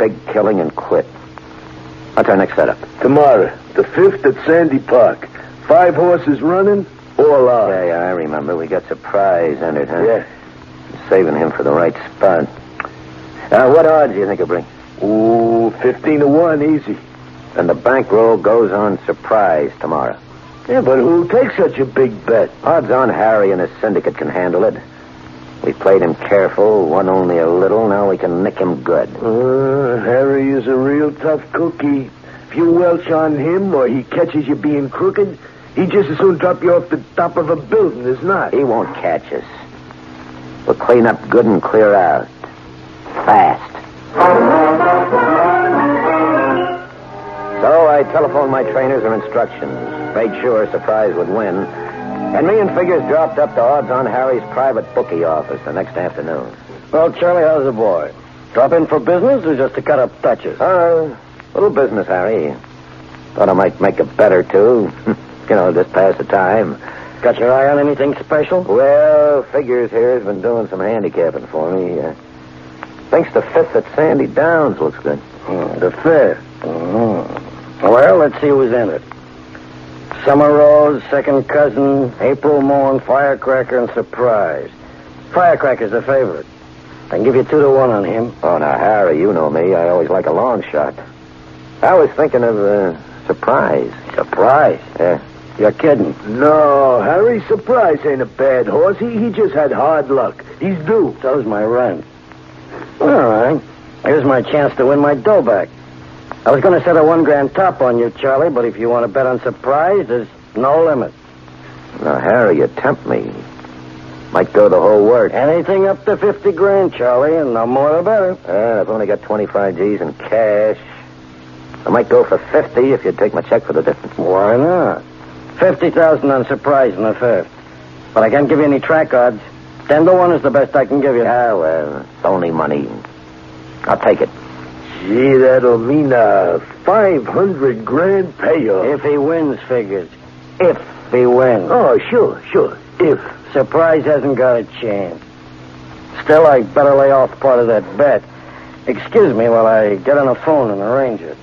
big killing and quit. What's our next setup? Tomorrow, the 5th at Sandy Park. 5 horses running, all out. Yeah, I remember. We got Surprise entered, huh? Yeah. Saving him for the right spot. What odds do you think he'll bring? Ooh, 15-1, easy. And the bankroll goes on Surprise tomorrow. Yeah, but who'll take such a big bet? Odds on Harry and his syndicate can handle it. We played him careful, won only a little. Now we can nick him good. Harry is a real tough cookie. If you welch on him or he catches you being crooked, he'd just as soon drop you off the top of a building as not. He won't catch us. We'll clean up good and clear out. Fast. So I telephoned my trainers for instructions. Made sure Surprise would win. And me and Figures dropped up to odds on Harry's private bookie office the next afternoon. Well, Charlie, how's the boy? Drop in for business or just to cut up touches? Little business, Harry. Thought I might make a bet or two. Just pass the time. Got your eye on anything special? Well, Figures here has been doing some handicapping for me. Thinks the 5th at Sandy Downs looks good. The 5th? Mm-hmm. Well, let's see who's in it. Summer Rose, Second Cousin, April Morn, Firecracker, and Surprise. Firecracker's the favorite. I can give you 2-1 on him. Oh, now, Harry, you know me. I always like a long shot. I was thinking of Surprise. Surprise? Yeah. You're kidding. No, Harry, Surprise ain't a bad horse. He just had hard luck. He's due. So's my rent. All right. Here's my chance to win my dough back. I was going to set a $1,000 top on you, Charlie, but if you want to bet on Surprise, there's no limit. Now, Harry, you tempt me. Might go the whole worth. Anything up to $50,000, Charlie, and no more the better. I've only got 25 G's in cash. I might go for 50 if you'd take my check for the difference. Why not? 50,000 on Surprise in the 5th. But I can't give you any track odds. 10-1 is the best I can give you. Well, it's only money. I'll take it. Gee, that'll mean a $500,000 payoff. If he wins, Figures. If he wins. Oh, sure. If. Surprise hasn't got a chance. Still, I better lay off part of that bet. Excuse me while I get on the phone and arrange it.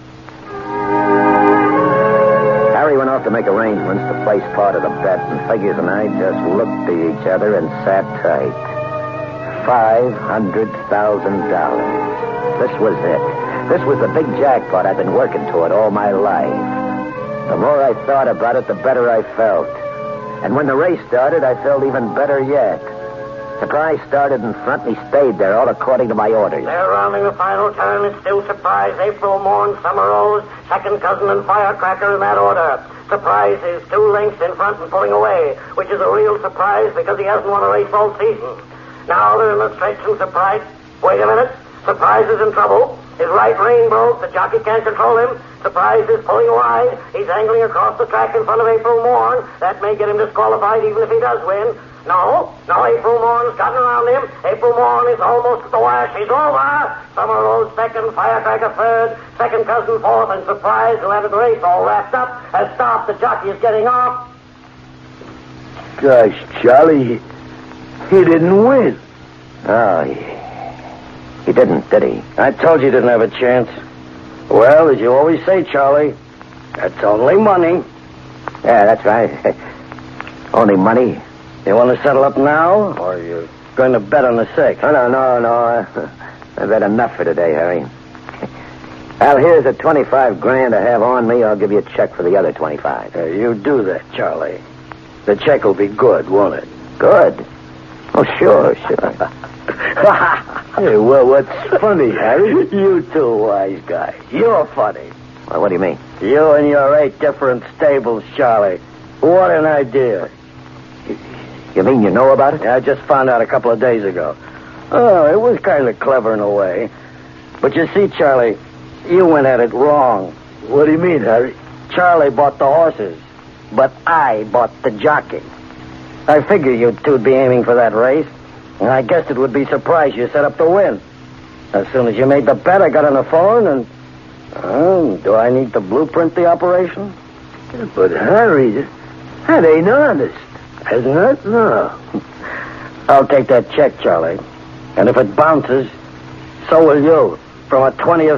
Harry went off to make arrangements to place part of the bet, and Figures and I just looked at each other and sat tight. $500,000. This was it. This was the big jackpot I've been working toward all my life. The more I thought about it, the better I felt. And when the race started, I felt even better yet. Surprise started in front, and he stayed there, all according to my orders. They're rounding the final turn. It's still Surprise, April Morn, Summer Rose, Second Cousin, and Firecracker in that order. Surprise is 2 lengths in front and pulling away, which is a real surprise because he hasn't won a race all season. Now they're in the stretch and Surprise... Wait a minute. Surprise is in trouble. His right rein broke. The jockey can't control him. Surprise is pulling wide. He's angling across the track in front of April Morn. That may get him disqualified even if he does win. No, April Morn's gotten around him. April Morn is almost at the wire. She's over. Summer Rose second, Firecracker third, Second Cousin fourth, and Surprise, who had the race all wrapped up, has stopped. The jockey is getting off. Gosh, Charlie, he didn't win. Oh, he didn't, did he? I told you he didn't have a chance. Well, as you always say, Charlie, that's only money. Yeah, that's right. Only money. You want to settle up now, or are you going to bet on the 6th? Oh, no. I've had enough for today, Harry. Well, here's the $25,000 I have on me. I'll give you a check for the other 25. You do that, Charlie. The check will be good, won't it? Good? Oh, sure. Hey, well, what's funny, Harry? You too, wise guy. You're funny. Well, what do you mean? You and your 8 different stables, Charlie. What an idea. You mean you know about it? I just found out a couple of days ago. Oh, it was kind of clever in a way. But you see, Charlie, you went at it wrong. What do you mean, Harry? Charlie bought the horses, but I bought the jockey. I figured you two'd be aiming for that race, and I guessed it would be Surprise you set up to win. As soon as you made the bet, I got on the phone, and... do I need to blueprint the operation? Yeah, but, Harry, that ain't honest. Isn't it? No. I'll take that check, Charlie. And if it bounces, so will you. From a 20th